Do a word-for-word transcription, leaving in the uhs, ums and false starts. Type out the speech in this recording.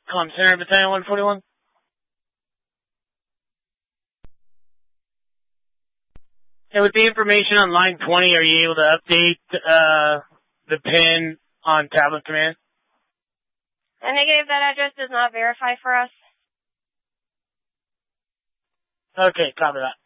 Com Center, Battalion one forty-one. Hey, with the information on line twenty, are you able to update uh, the pin on tablet command? A negative, that address does not verify for us. Okay, copy that.